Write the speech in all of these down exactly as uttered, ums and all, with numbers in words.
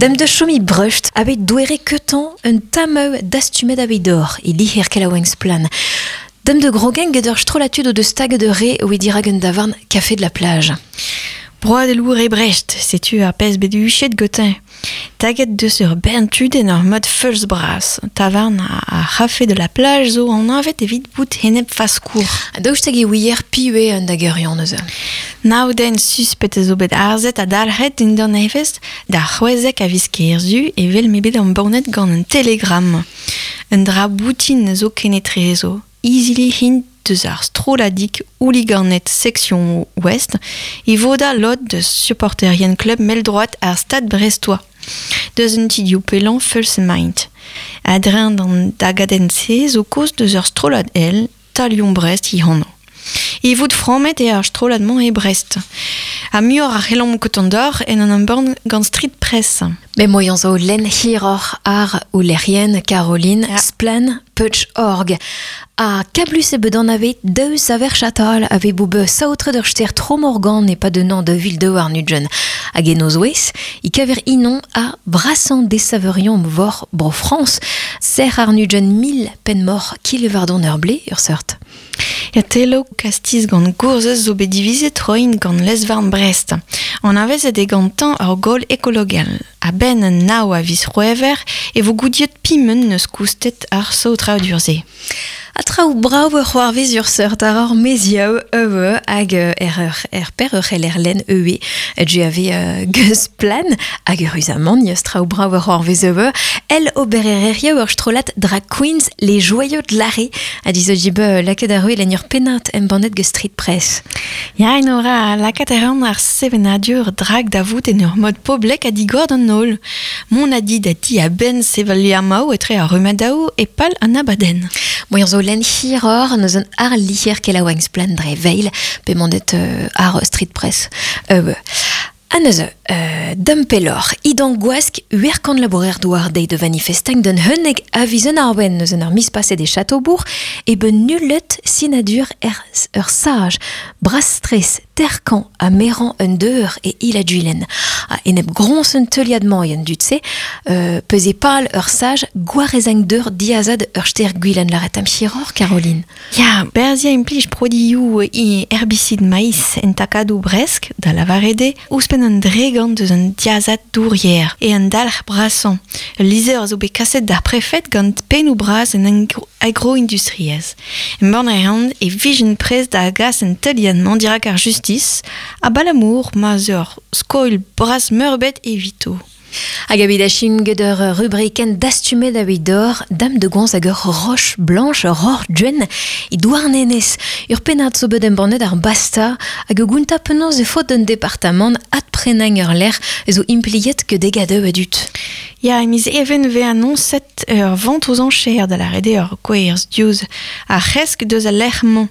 Dem de chomi brucht avait douere ketan un tameu d'astumet avait d'or, et lihir kelawens plan. Dem de grogen gedor strolatude de stag de ré ou diragen davarn café de la plage. Broad de lour et brecht, sais-tu à pes beduchet de gotin. Taget de sur bentude en mode first brass. Tavarn a, a rafé de la plage zo en avait evit bout henep fascour. Douch tagi ouier piue un dagerion neuze. Now den suspect zo bet arzet a dalret in don evest da c'hwezek a viskerzu e vel mebet an bornet gant un telegram. Un dra boutin zo kenetrezo. Easily hint deus ar stroladik hooliganet section ouest, e voda lot de supporterien club mel-droit ar stad brestois. Deus un tidiou pelan feulse meint. Adren d'an dagadense zo koz deus ar strolad el, talion Brest i hono. E vout fromet e ar stroladman e Brest. A muor ar c'helom kotondor en an an born gant street press. Mais moyen zo len hiror ar ou lerien Caroline ja. Splan putsch org. A kablus e bedan avait deus aver chatal avait boube saotre der ster trom organ et pas de nom de ville de war nugen. Hag en ozoez, i kaver inon a brassant des saverions vor bro France, ser ar nugen mille pen mor kil vardon ur blé ur sort. Ya telo kastiz gant gourzez zo bet divize troin gant lesvarn Brest. An avez ede gant tan ur gol ekologal. A ben un nao a vis roever e vo goudiet pimen neus koustet ar saotra durze. A traoù brav ur c'hoarvez ur seurt ar ur meziaou ewe hag er ur er per ur c'heller len ewe et je ave uh, geus plan hag ur usamant nios traoù brav ur c'hoarvez ewe el oberereria ur strolat drag queens les joyeux de l'arrêt a dizo jibe laket ar ue len ur penat em bandet ge street press. Ya en ora laket eran ar sevenadur drag da vout en ur mod poblek a digord an nol. Mon a di da di a ben sevaliamao etre ar rumadao e pal an abaden. Moyen zo len hiror neus an ar liher kelaouengs plan dre veil pe mandet uh, ar street press. Euh, Aneuze, euh, dam pelor, idan gwask uer kan labourer douar dei de manifestang d'un henneg avizen arwen neus an ar mispase des Châteaubourg e ben nullet sinadur er, ur sage, brastres, terkan a meran un deur e il a duilen. A enep grons un teuliadman yan dutse, euh, peze pal ur sage gwarezang deur diazad ur ster gwilen laretam chiror, Caroline. Ya, berzia implij prodiou e herbicide maïs en takadou bresk da lavarede ouspen an dregant deus an diazad dourier e an dalr brasan. Lizer zo be kaset d'ar prefet gant pen ou bras en agro-industriez. En born e hand e vijen prez da gas en teuliadman dirak ar justice a balamour ma ur skoil bras meurbet evito. Hag a bet achim gant ur rubriken d'astumet a d'or, dam de gons hag ur roche blanche, ror djen, e douarnenez. Ur penat zo bet em bannet ar basta, hag a gounta penaos e faute d'un departament at prenang ur ler, zo impliet ke degadeu adut. Ya, emiz even ve annonset ur vant aux enchères da la rede ur koers diouz a c'hesk deus a lerman.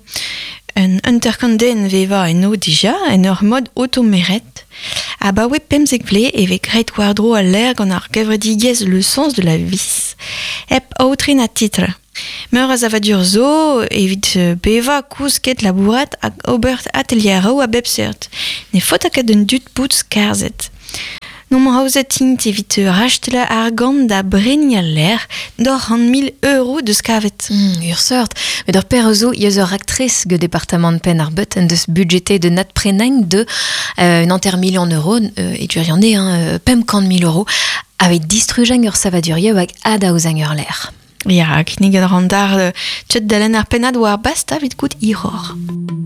Un interconden veva en o dija en ur mod automeret. A ba we pemzek vle e ve gret wardro a ler gant ar gavredigez le sens de la vis. Ep aotrin a titre. Meur a zavadur zo evit beva kousket labourat hag obert ateliero a bepsert. Ne fot aket un dut bout skarzet. Non ma haouzet int evit rachtela ar gant da breni a ler d'or an mil euro de skavet. Mm, ur sort, met ur per zo yez ur actrice ge departement pen ar bet en deus budgete de nat prenang de euh, un anter million euro euh, et tu riande hein, pem kant mil euro avec distrujang ur savaduria hag adaouzang ur ler. Ya, knig an randar tchet dalen ar penad war basta vit kout iror.